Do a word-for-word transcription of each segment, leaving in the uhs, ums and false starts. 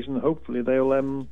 and hopefully they'll um,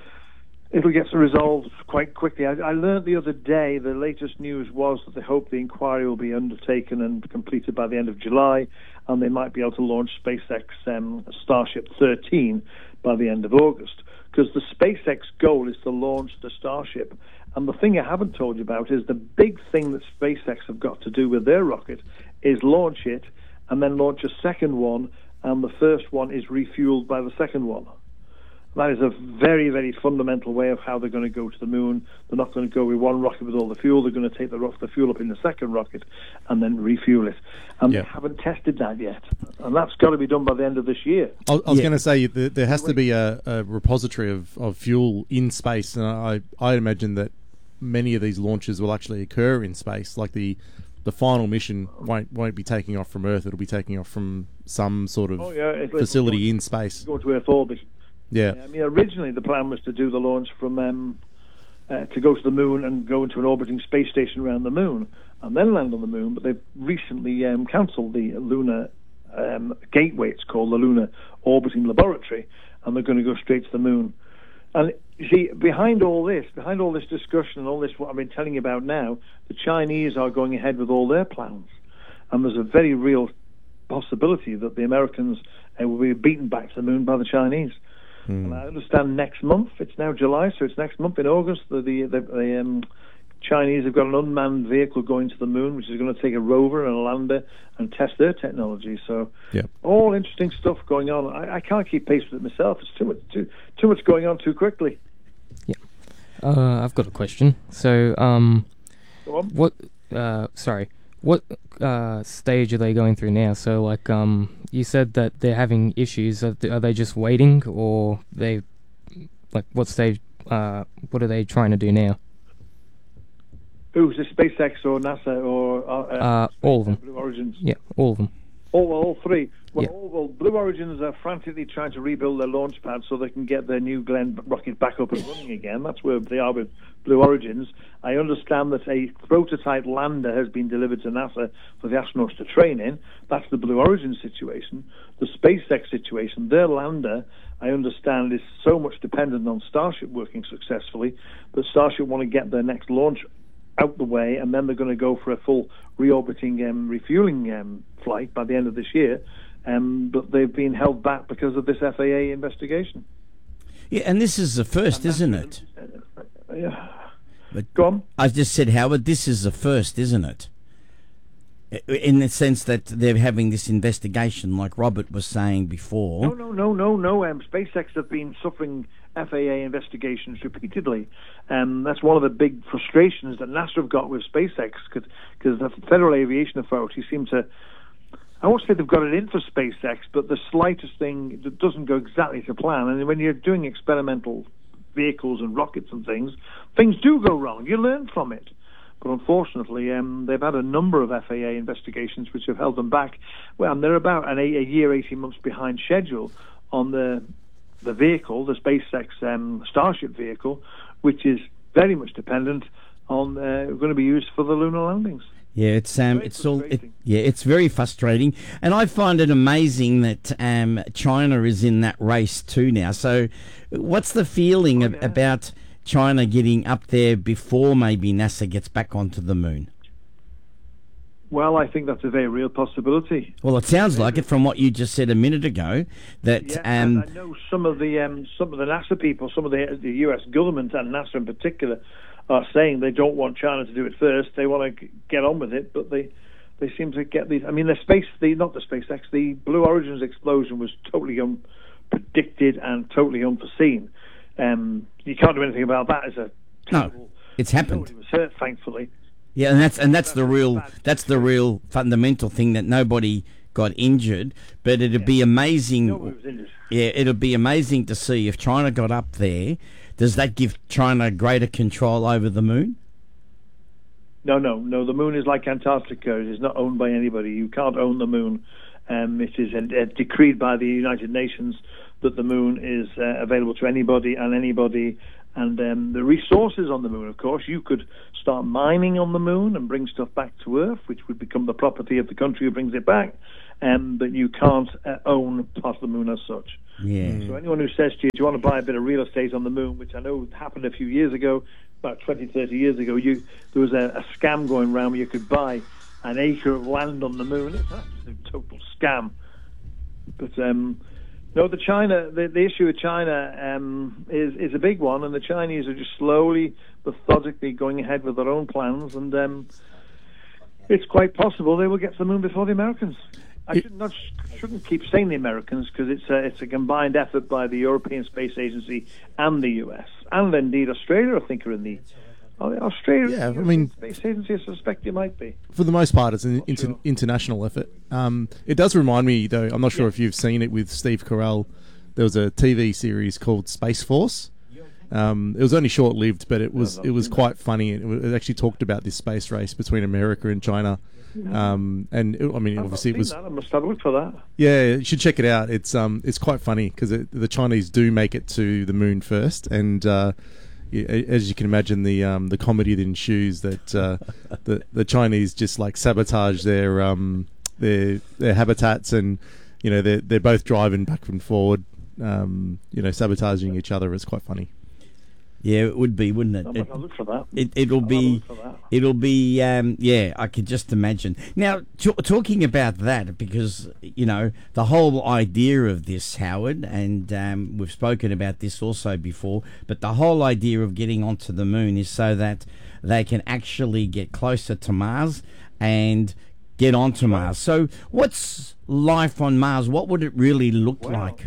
it'll get resolved quite quickly. I, I learned the other day the latest news was that they hope the inquiry will be undertaken and completed by the end of July, and they might be able to launch SpaceX um, Starship thirteen by the end of August. Because the SpaceX goal is to launch the Starship. And the thing I haven't told you about is the big thing that SpaceX have got to do with their rocket is launch it and then launch a second one, and the first one is refueled by the second one. That is a very, very fundamental way of how they're going to go to the moon. They're not going to go with one rocket with all the fuel. They're going to take the, ro- the fuel up in the second rocket and then refuel it. And yep. they haven't tested that yet. And that's got to be done by the end of this year. I, I was yeah. going to say there, there has to be a, a repository of, of fuel in space. And I, I imagine that many of these launches will actually occur in space. Like the the final mission won't won't be taking off from Earth. It'll be taking off from some sort of oh, yeah, it's, facility it's in space. Go to Earth orbit. Yeah. I mean, originally the plan was to do the launch from um, uh, to go to the moon and go into an orbiting space station around the moon and then land on the moon. But they've recently um, cancelled the lunar um, gateway. It's called the Lunar Orbiting Laboratory, and they're going to go straight to the moon. And you see, behind all this, behind all this discussion and all this, what I've been telling you about now, the Chinese are going ahead with all their plans, and there's a very real possibility that the Americans uh, will be beaten back to the moon by the Chinese. Hmm. And I understand next month, it's now July, so it's next month in August, the, the, the, the um, Chinese have got an unmanned vehicle going to the moon, which is going to take a rover and a lander and test their technology. So yep. all interesting stuff going on. I, I can't keep pace with it myself. It's too much, too, too much going on too quickly. Yeah. Uh, I've got a question. So, um, Go on. what, uh, sorry, what uh, stage are they going through now? So, like, um, you said that they're having issues. Are, are they just waiting, or they, like, what stage? Uh, what are they trying to do now? Who's it, SpaceX or NASA or uh, Uh, all of them. Blue Origins? Yeah, all of them. All, all three. Well, Yeah. all, well, Blue Origins are frantically trying to rebuild their launch pad so they can get their New Glenn rocket back up and running again. That's where they are with Blue Origins. I understand that a prototype lander has been delivered to NASA for the astronauts to train in. That's the Blue Origin situation. The SpaceX situation, their lander, I understand, is so much dependent on Starship working successfully that Starship want to get their next launch out the way, and then they're going to go for a full reorbiting um, refueling um, flight by the end of this year. Um, but they've been held back because of this F A A investigation. Yeah, and this is the first, isn't it? Uh, yeah. But Go on. I just said, Howard, this is the first, isn't it? In the sense that they're having this investigation, like Robert was saying before. No, no, no, no, no. Um, SpaceX have been suffering F A A investigations repeatedly. Um, that's one of the big frustrations that NASA have got with SpaceX, because the Federal Aviation Authority seem to, I won't say they've got it in for SpaceX, but the slightest thing that doesn't go exactly to plan. And when you're doing experimental vehicles and rockets and things, things do go wrong. You learn from it. But unfortunately, um, they've had a number of F A A investigations which have held them back. Well, and they're about an eight, a year, eighteen months behind schedule on the the vehicle, the SpaceX um, Starship vehicle, which is very much dependent on uh, going to be used for the lunar landings. Yeah, it's um, Very it's all, it, frustrating. yeah, it's very frustrating, and I find it amazing that um, China is in that race too now. So, what's the feeling Oh, of, yeah. about China getting up there before maybe NASA gets back onto the moon? Well, I think that's a very real possibility. Well, it sounds like it from what you just said a minute ago. That Yeah, um, and I know some of the um, some of the NASA people, some of the the U S government and NASA in particular, are saying they don't want China to do it first. They want to get on with it, but they they seem to get these. I mean, the space, the not the SpaceX, the Blue Origin's explosion was totally unpredicted and totally unforeseen. Um, you can't do anything about that. As a no, it's happened. Nobody was hurt, thankfully. Yeah, and that's and that's the real bad. that's the real fundamental thing, that nobody got injured. But it'd be amazing. Nobody was injured. Yeah, it'd be amazing to see if China got up there. Does that give China greater control over the moon? No, no, no. The moon is like Antarctica. It is not owned by anybody. You can't own the moon. Um, it is uh, decreed by the United Nations that the moon is uh, available to anybody and anybody. And um, the resources on the moon, of course, you could start mining on the moon and bring stuff back to Earth, which would become the property of the country who brings it back. um, but you can't uh, own part of the moon as such. Yeah. So anyone who says to you, do you want to buy a bit of real estate on the moon, which I know happened a few years ago, about twenty, thirty years ago, you there was a, a scam going around where you could buy an acre of land on the moon. It's actually a total scam. But um, no, the China, the, the issue with China um, is is a big one, and the Chinese are just slowly, methodically going ahead with their own plans, and um, it's quite possible they will get to the moon before the Americans. I should not, shouldn't keep saying the Americans, because it's a, it's a combined effort by the European Space Agency and the U S, and indeed Australia, I think, are in the oh, Australia. Yeah, I mean, Space Agency, I suspect you might be. For the most part, it's an inter- sure. international effort. Um, it does remind me, though. I'm not sure Yeah. if you've seen it with Steve Carell. There was a T V series called Space Force. Um, it was only short-lived, but it was it was quite funny. It, it actually talked about this space race between America and China. Um, and it, I mean, I've obviously, not it was. seen that. I must have a look for that. Yeah, you should check it out. It's um, it's quite funny because the Chinese do make it to the moon first, and uh, yeah, as you can imagine, the um, the comedy that ensues that uh, the the Chinese just like sabotage their um, their their habitats, and you know they're they're both driving back and forward, um, you know, sabotaging each other. It's quite funny. Yeah, it would be, wouldn't it? I'm it going to look for that. It, it'll I'll be, have a look for that. it'll be, um, yeah, I could just imagine. Now, t- talking about that, because, you know, the whole idea of this, Howard, and um, we've spoken about this also before, but the whole idea of getting onto the moon is so that they can actually get closer to Mars and get onto Mars. So what's life on Mars? What would it really look Wow. like?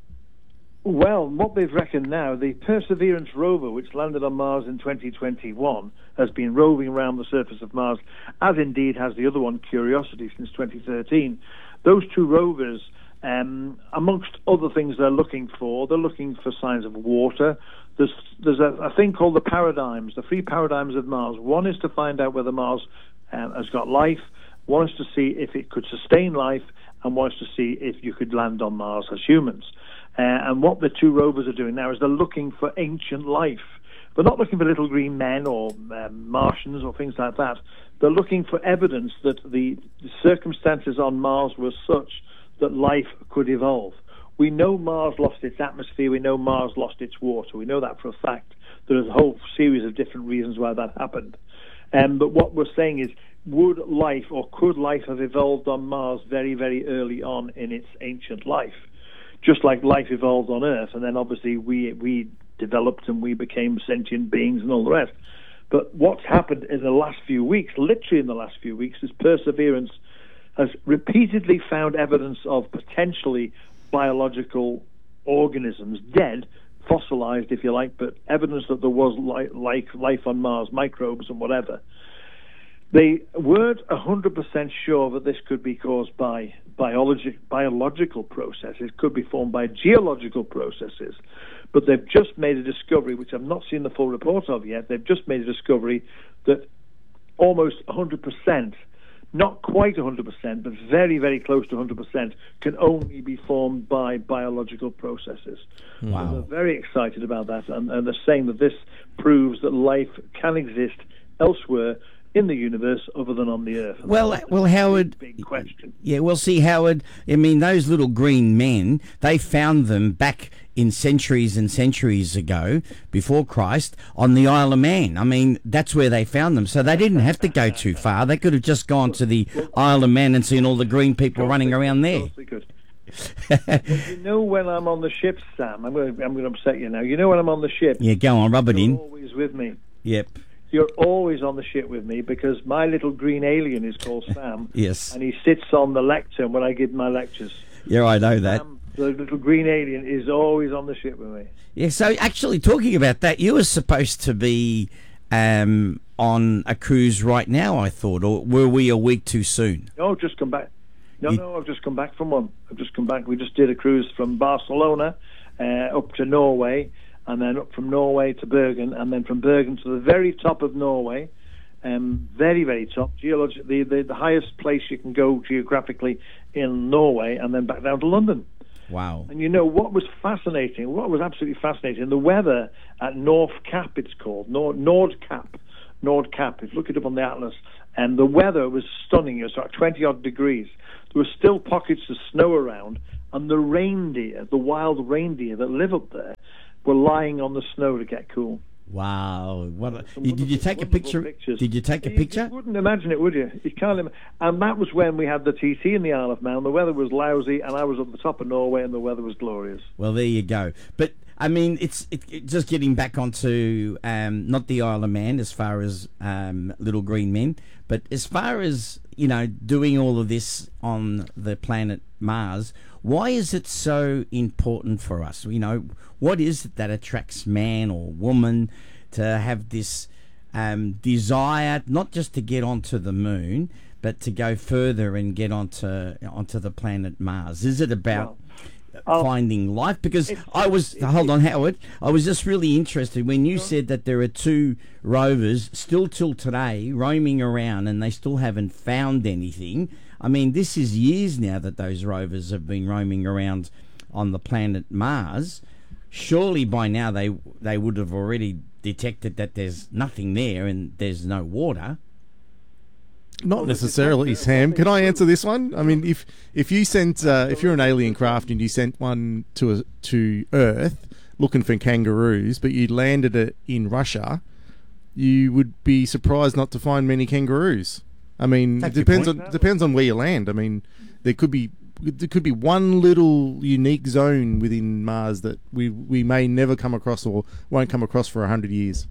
Well, what they've reckoned now, the Perseverance rover, which landed on Mars in twenty twenty-one, has been roving around the surface of Mars, as indeed has the other one, Curiosity, since twenty thirteen. Those two rovers, um, amongst other things they're looking for, they're looking for signs of water. There's, there's a, a thing called the paradigms, the three paradigms of Mars. One is to find out whether Mars um, has got life, one is to see if it could sustain life, and one is to see if you could land on Mars as humans. Uh, and what the two rovers are doing now is they're looking for ancient life. They're not looking for little green men or um, Martians or things like that. They're looking for evidence that the, the circumstances on Mars were such that life could evolve. We know Mars lost its atmosphere. We know Mars lost its water. We know that for a fact. There's a whole series of different reasons why that happened. Um, but what we're saying is, would life or could life have evolved on Mars very, very early on in its ancient life? Just like life evolved on Earth, and then obviously we we developed and we became sentient beings and all the rest. But what's happened in the last few weeks, literally in the last few weeks, is Perseverance has repeatedly found evidence of potentially biological organisms, dead, fossilized if you like, but evidence that there was li- like life on Mars, microbes and whatever. They weren't one hundred percent sure that this could be caused by biologi- biological processes, could be formed by geological processes, but they've just made a discovery, which I've not seen the full report of yet. They've just made a discovery that almost one hundred percent, not quite one hundred percent, but very, very close to one hundred percent, can only be formed by biological processes. Wow. So they're very excited about that, and, and they're saying that this proves that life can exist elsewhere in the universe other than on the Earth. And Well, that's a well, Howard. big, big question. Yeah, well, see, Howard. I mean, those little green men. They found them back in centuries and centuries ago, before Christ, on the Isle of Man. I mean, that's where they found them. So they didn't have to go too far. They could have just gone to the Isle of Man and seen all the green people running around there. Of course they could. Well, you know, when I'm on the ship, Sam, I'm going to, I'm going to upset you now. You know, when I'm on the ship, Yeah, go on, rub it you're in. always with me. Yep. You're always on the ship with me because my little green alien is called Sam. Yes. And he sits on the lectern when I give my lectures. Yeah, I know that. Sam, the little green alien, is always on the ship with me. Yeah, so actually talking about that, you were supposed to be um, on a cruise right now, I thought, or were we a week too soon? No, just come back. No, You- no, I've just come back from one. I've just come back. We just did a cruise from Barcelona uh, up to Norway, and then up from Norway to Bergen, and then from Bergen to the very top of Norway, um, very, very top, geologi- the, the, the highest place you can go geographically in Norway, and then back down to London. Wow. And you know what was fascinating, what was absolutely fascinating, the weather at North Cap, it's called, Nord, Nord Cap, Nord Cap, if you look it up on the atlas, and the weather was stunning. It was like twenty odd degrees. There were still pockets of snow around, and the reindeer, the wild reindeer that live up there, were lying on the snow to get cool. Wow! What a, Some you, did you take a picture? Pictures. Did you take a You- picture? You wouldn't imagine it, would you? You can't. Im- and that was when we had the T T in the Isle of Man. The weather was lousy, and I was at the top of Norway, and the weather was glorious. Well, there you go. But I mean, it's it, it, just getting back onto um, not the Isle of Man as far as um, Little Green Men, but as far as you know, doing all of this on the planet Mars. Why is it so important for us? You know, what is it that attracts man or woman to have this um, desire, not just to get onto the moon, but to go further and get onto onto the planet Mars? Is it about Well, finding life? Because it's- I was, it's- hold on, Howard, I was just really interested when you said that there are two rovers still till today roaming around and they still haven't found anything. I mean, this is years now that those rovers have been roaming around on the planet Mars. Surely by now they they would have already detected that there's nothing there and there's no water. Not necessarily, Sam. Can I answer this one? I mean, if if you sent uh, if you're an alien craft and you sent one to a, to Earth looking for kangaroos, but you landed it in Russia, you would be surprised not to find many kangaroos. I mean, That's it a good depends point. on depends on where you land. I mean, there could be there could be one little unique zone within Mars that we we may never come across or won't come across for a hundred years.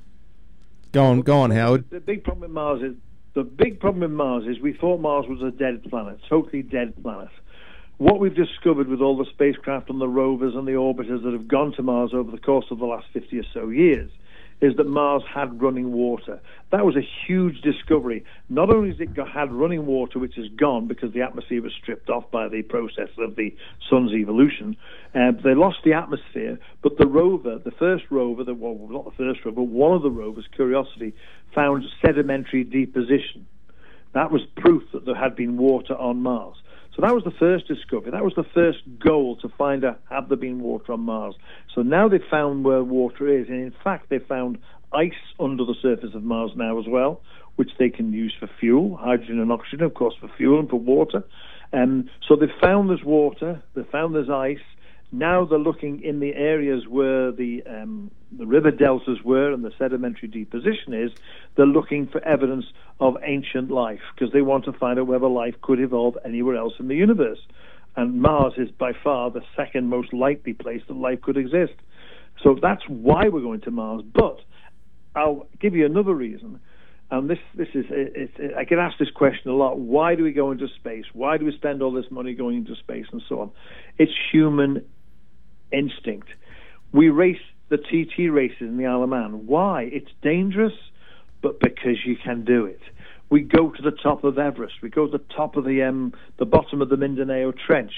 Go on, go on, Howard. The big problem with Mars is the big problem with Mars is we thought Mars was a dead planet, totally dead planet. What we've discovered with all the spacecraft and the rovers and the orbiters that have gone to Mars over the course of the last fifty or so years is that Mars had running water. That was a huge discovery. Not only has it got, had running water, which is gone because the atmosphere was stripped off by the process of the sun's evolution, uh, they lost the atmosphere, but the rover, the first rover, the, well, not the first rover, but one of the rovers, Curiosity, found sedimentary deposition. That was proof that there had been water on Mars. So that was the first discovery. That was the first goal, to find out, have there been water on Mars. So now they've found where water is, and in fact they've found ice under the surface of Mars now as well, which they can use for fuel, hydrogen and oxygen, of course, for fuel and for water. Um, so they've found there's water, they've found there's ice. Now they're looking in the areas where the um, the river deltas were and the sedimentary deposition is. They're looking for evidence of ancient life because they want to find out whether life could evolve anywhere else in the universe. And Mars is by far the second most likely place that life could exist. So that's why we're going to Mars. But I'll give you another reason. And this, this is, it, it, I get asked this question a lot. Why do we go into space? Why do we spend all this money going into space and so on? It's human instinct. We race the T T races in the Isle of Man. Why? It's dangerous, but because you can do it. We go to the top of Everest. We go to the top of the um, the bottom of the Mindanao Trench.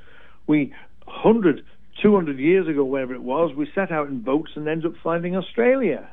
We, one hundred, two hundred years ago, wherever it was, we set out in boats and ended up finding Australia.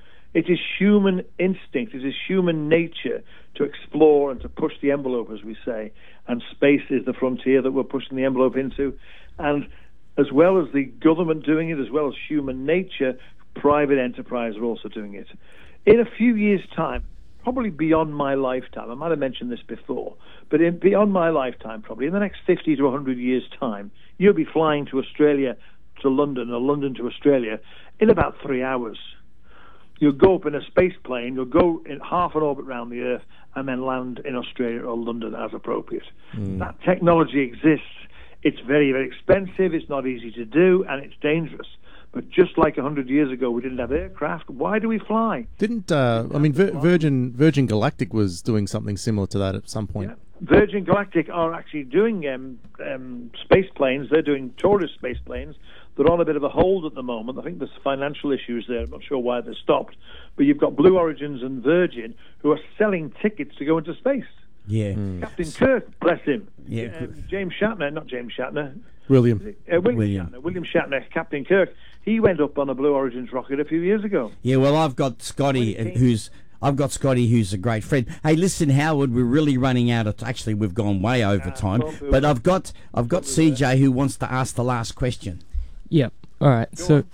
It is human instinct, it is human nature to explore and to push the envelope, as we say. And space is the frontier that we're pushing the envelope into. And as well as the government doing it, as well as human nature, private enterprise are also doing it. In a few years' time, probably beyond my lifetime, I might have mentioned this before, but in, beyond my lifetime, probably in the next fifty to one hundred years' time, you'll be flying to Australia, to London, or London to Australia in about three hours. You'll go up in a space plane, you'll go in half an orbit around the Earth, and then land in Australia or London as appropriate. Mm. That technology exists. It's very, very expensive, it's not easy to do, and it's dangerous. But just like one hundred years ago we didn't have aircraft, why do we fly? Didn't, uh, I mean, Vir- Virgin Virgin Galactic was doing something similar to that at some point. Yeah. Virgin Galactic are actually doing um, um, space planes. They're doing tourist space planes. They're on a bit of a hold at the moment. I think there's financial issues there. I'm not sure why they're stopped. But you've got Blue Origins and Virgin who are selling tickets to go into space. Yeah. Mm. Captain Kirk, bless him. Yeah. Um, James Shatner, not James Shatner. William. Uh, William, William. Shatner. William Shatner, Captain Kirk. He went up on a Blue Origins rocket a few years ago. Yeah, well, I've got Scotty, uh, who's I've got Scotty, who's a great friend. Hey, listen, Howard, we're really running out of. T- actually, we've gone way over time, but I've got I've got C J who wants to ask the last question. Yep. All right. Go so, on.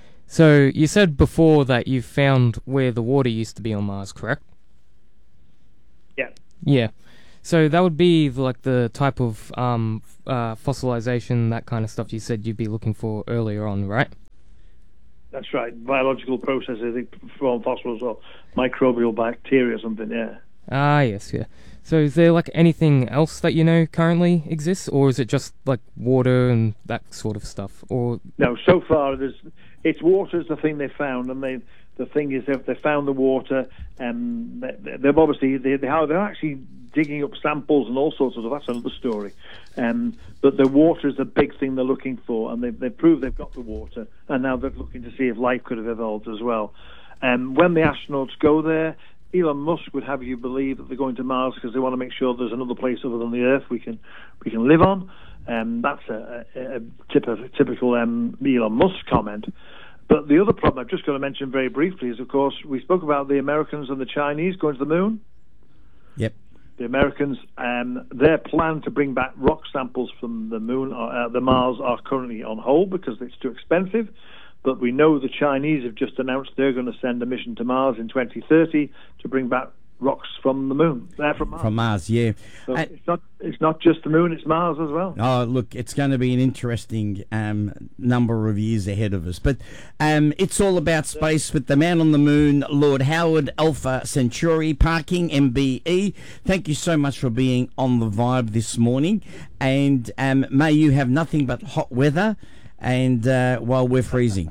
so you said before that you found where the water used to be on Mars, correct? Yeah. So that would be like the type of um, uh, fossilization, that kind of stuff you said you'd be looking for earlier on, right? That's right. Biological processes, they form fossils or microbial bacteria or something, yeah. Ah, yes, yeah. So is there like anything else that you know currently exists, or is it just like water and that sort of stuff? Or no, so far there's it's water is the thing they found, and they the thing is if they found the water, and um, they, they've obviously they, they are, they're actually digging up samples and all sorts of stuff. That's another story. Um, but the water is the big thing they're looking for, and they've they've proved they've got the water, and now they're looking to see if life could have evolved as well. And um, when the astronauts go there, Elon Musk would have you believe that they're going to Mars because they want to make sure there's another place other than the Earth we can we can live on. Um, that's a, a, a typical, typical um, Elon Musk comment. But the other problem I've just got to mention very briefly is, of course, we spoke about the Americans and the Chinese going to the moon. Yep. The Americans, um, their plan to bring back rock samples from the moon, or, uh, the Mars, are currently on hold because it's too expensive. But we know the Chinese have just announced they're going to send a mission to Mars in twenty thirty to bring back rocks from the moon. They're from Mars. From Mars, yeah. So Uh, it's not it's not just the moon; it's Mars as well. Oh, look, it's going to be an interesting um, number of years ahead of us. But um, it's all about space with the man on the moon, Lord Howard Alpha Centauri, Parking M B E. Thank you so much for being on the Vibe this morning, and um, may you have nothing but hot weather. And uh, while we're freezing.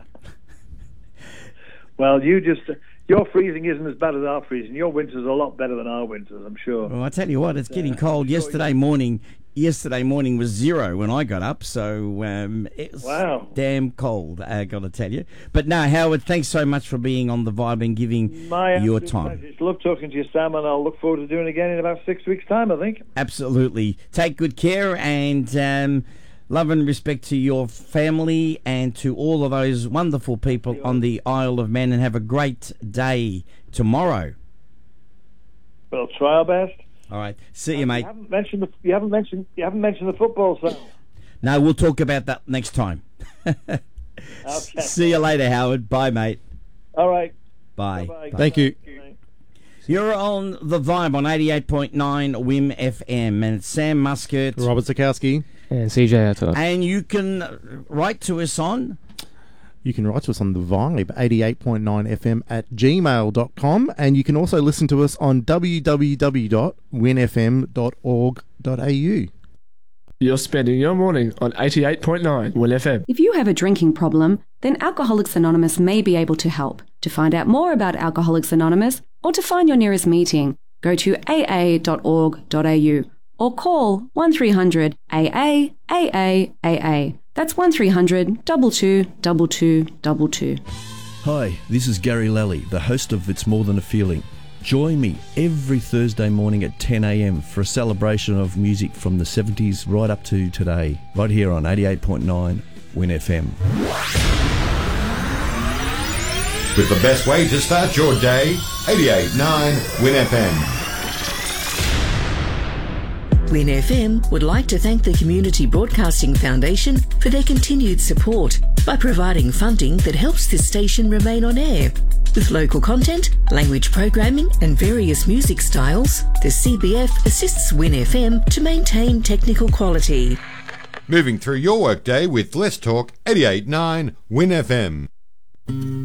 Well, you just your freezing isn't as bad as our freezing. Your winter's a lot better than our winters, I'm sure. Well, I tell you what, it's getting cold. Yesterday morning, yesterday morning was zero when I got up, so um, it's wow. damn cold. I got to tell you. But no, Howard, thanks so much for being on the Vibe and giving My your time. Pleasure. It's love talking to you, Sam, and I'll look forward to doing it again in about six weeks' time, I think. Absolutely. Take good care, and Um, love and respect to your family and to all of those wonderful people on the Isle of Man, and have a great day tomorrow. We'll try our best. All right. See you, mate. You haven't mentioned the, you haven't mentioned you haven't mentioned the football, Sam. No, we'll talk about that next time. Okay. See you later, Howard. Bye, mate. All right. Bye. Bye-bye. Bye. Thank you. You're on the Vibe on eighty-eight point nine W I M F M, and it's Sam Muscat. Robert Zakowski. And C J Atok. And you can write to us on... You can write to us on the Vibe, eighty-eight point nine F M at gmail dot com, and you can also listen to us on w w w dot win f m dot org dot a u. You're spending your morning on eighty-eight point nine W I N F M. If you have a drinking problem, then Alcoholics Anonymous may be able to help. To find out more about Alcoholics Anonymous or to find your nearest meeting, go to a a dot org dot a u or call one three hundred A A A A A A. That's one three hundred two two two two two two. Hi, this is Gary Lally, the host of It's More Than a Feeling. Join me every Thursday morning at ten a m for a celebration of music from the seventies right up to today, right here on eighty-eight point nine W I N F M. With the best way to start your day, eighty-eight point nine W I N F M. W I N F M would like to thank the Community Broadcasting Foundation for their continued support by providing funding that helps this station remain on air. With local content, language programming and various music styles, the C B F assists W I N F M to maintain technical quality. Moving through your workday with Let's Talk eighty-eight point nine W I N F M.